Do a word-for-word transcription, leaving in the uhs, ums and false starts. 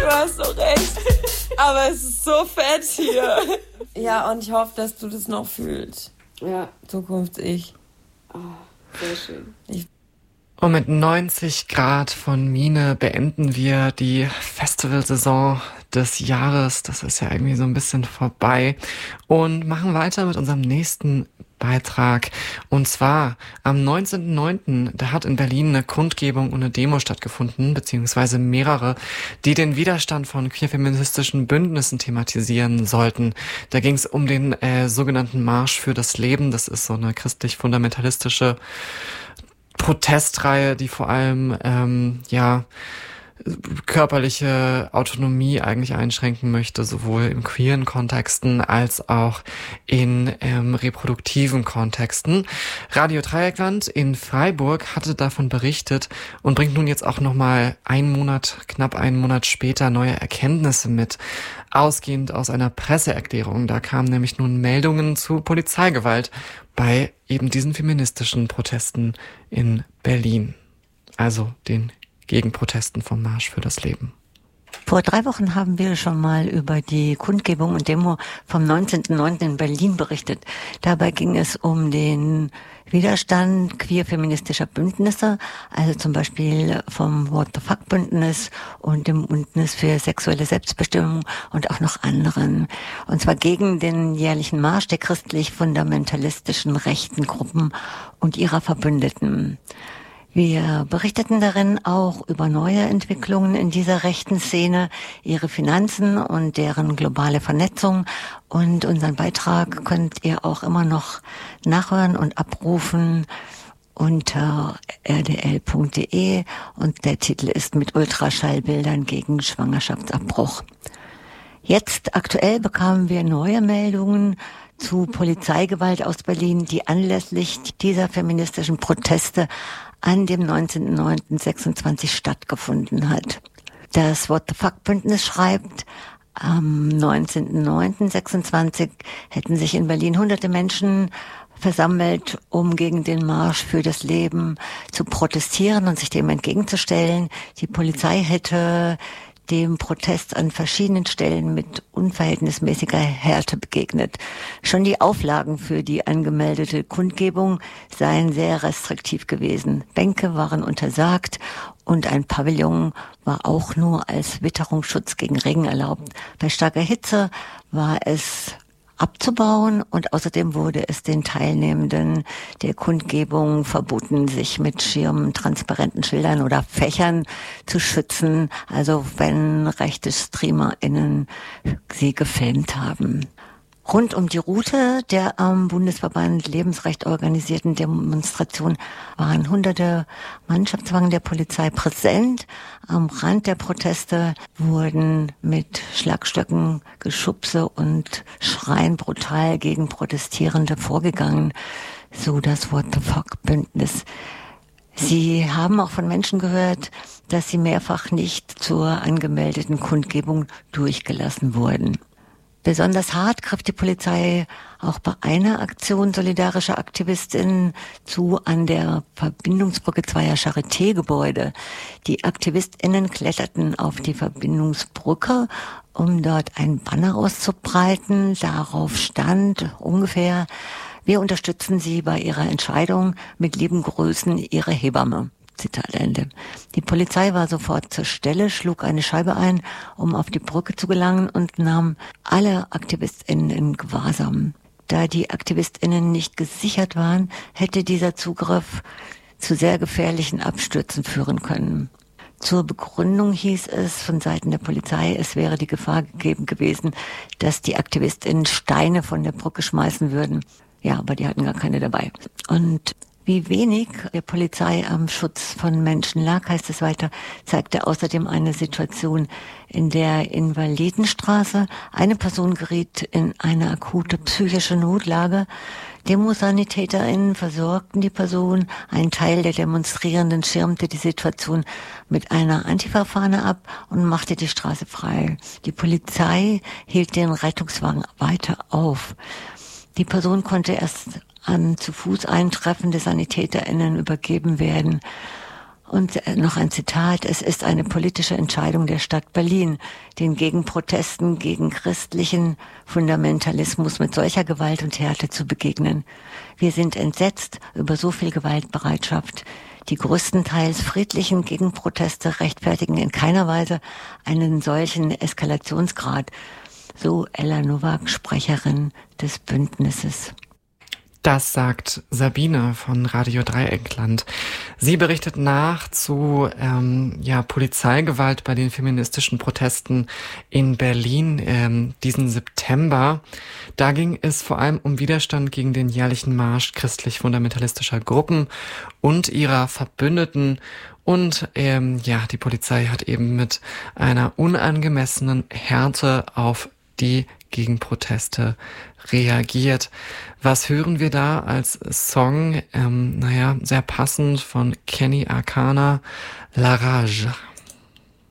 du hast doch recht. Aber es ist so fett hier. Ja, und ich hoffe, dass du das noch fühlst. Ja. Zukunfts-Ich. Oh, sehr schön. Ich Und mit neunzig Grad von Mine beenden wir die Festivalsaison des Jahres. Das ist ja irgendwie so ein bisschen vorbei. Und machen weiter mit unserem nächsten Beitrag. Und zwar am neunzehnten neunten Da hat in Berlin eine Kundgebung und eine Demo stattgefunden, beziehungsweise mehrere, die den Widerstand von queer-feministischen Bündnissen thematisieren sollten. Da ging es um den äh, sogenannten Marsch für das Leben. Das ist so eine christlich-fundamentalistische Protestreihe, die vor allem ähm, ja körperliche Autonomie eigentlich einschränken möchte, sowohl in queeren Kontexten als auch in ähm, reproduktiven Kontexten. Radio Dreieckland in Freiburg hatte davon berichtet und bringt nun jetzt auch nochmal einen Monat, knapp einen Monat später neue Erkenntnisse mit, ausgehend aus einer Presseerklärung. Da kamen nämlich nun Meldungen zu Polizeigewalt bei eben diesen feministischen Protesten in Berlin. Also den Gegenprotesten vom Marsch für das Leben. Vor drei Wochen haben wir schon mal über die Kundgebung und Demo vom neunzehnten neunten in Berlin berichtet. Dabei ging es um den Widerstand queer-feministischer Bündnisse, also zum Beispiel vom What the Fuck Bündnis und dem Bündnis für sexuelle Selbstbestimmung und auch noch anderen. Und zwar gegen den jährlichen Marsch der christlich-fundamentalistischen rechten Gruppen und ihrer Verbündeten. Wir berichteten darin auch über neue Entwicklungen in dieser rechten Szene, ihre Finanzen und deren globale Vernetzung. Und unseren Beitrag könnt ihr auch immer noch nachhören und abrufen unter r d l punkt d e und der Titel ist mit Ultraschallbildern gegen Schwangerschaftsabbruch. Jetzt aktuell bekamen wir neue Meldungen zu Polizeigewalt aus Berlin, die anlässlich dieser feministischen Proteste an dem neunzehnten neunten sechsundzwanzig stattgefunden hat. Das What the Fuck Bündnis schreibt, am neunzehnten neunten sechsundzwanzig hätten sich in Berlin hunderte Menschen versammelt, um gegen den Marsch für das Leben zu protestieren und sich dem entgegenzustellen. Die Polizei hätte dem Protest an verschiedenen Stellen mit unverhältnismäßiger Härte begegnet. Schon die Auflagen für die angemeldete Kundgebung seien sehr restriktiv gewesen. Bänke waren untersagt und ein Pavillon war auch nur als Witterungsschutz gegen Regen erlaubt. Bei starker Hitze war es abzubauen und außerdem wurde es den Teilnehmenden der Kundgebung verboten, sich mit Schirmen, transparenten Schildern oder Fächern zu schützen, also wenn rechte StreamerInnen sie gefilmt haben. Rund um die Route der am Bundesverband Lebensrecht organisierten Demonstration waren hunderte Mannschaftswagen der Polizei präsent. Am Rand der Proteste wurden mit Schlagstöcken, Geschubse und Schreien brutal gegen Protestierende vorgegangen, so das What the Fuck Bündnis. Sie haben auch von Menschen gehört, dass sie mehrfach nicht zur angemeldeten Kundgebung durchgelassen wurden. Besonders hart griff die Polizei auch bei einer Aktion solidarischer AktivistInnen zu an der Verbindungsbrücke zweier Charité-Gebäude. Die AktivistInnen kletterten auf die Verbindungsbrücke, um dort ein Banner auszubreiten. Darauf stand ungefähr: Wir unterstützen Sie bei Ihrer Entscheidung, mit lieben Grüßen, Ihre Hebamme. Zitat Ende. Die Polizei war sofort zur Stelle, schlug eine Scheibe ein, um auf die Brücke zu gelangen und nahm alle AktivistInnen in Gewahrsam. Da die AktivistInnen nicht gesichert waren, hätte dieser Zugriff zu sehr gefährlichen Abstürzen führen können. Zur Begründung hieß es von Seiten der Polizei, es wäre die Gefahr gegeben gewesen, dass die AktivistInnen Steine von der Brücke schmeißen würden. Ja, aber die hatten gar keine dabei. Und wie wenig der Polizei am Schutz von Menschen lag, heißt es weiter, zeigte außerdem eine Situation in der Invalidenstraße. Eine Person geriet in eine akute psychische Notlage. DemosanitäterInnen versorgten die Person. Ein Teil der Demonstrierenden schirmte die Situation mit einer Antifa-Fahne ab und machte die Straße frei. Die Polizei hielt den Rettungswagen weiter auf. Die Person konnte erst an zu Fuß eintreffende SanitäterInnen übergeben werden. Und noch ein Zitat: Es ist eine politische Entscheidung der Stadt Berlin, den Gegenprotesten gegen christlichen Fundamentalismus mit solcher Gewalt und Härte zu begegnen. Wir sind entsetzt über so viel Gewaltbereitschaft. Die größtenteils friedlichen Gegenproteste rechtfertigen in keiner Weise einen solchen Eskalationsgrad, so Ella Nowak, Sprecherin des Bündnisses. Das sagt Sabine von Radio Dreieckland. Sie berichtet nach zu ähm, ja, Polizeigewalt bei den feministischen Protesten in Berlin ähm, diesen September. Da ging es vor allem um Widerstand gegen den jährlichen Marsch christlich-fundamentalistischer Gruppen und ihrer Verbündeten. Und ähm, ja, die Polizei hat eben mit einer unangemessenen Härte auf die Gegenproteste reagiert. Was hören wir da als Song? Ähm, naja, sehr passend von Kenny Arcana, La Rage.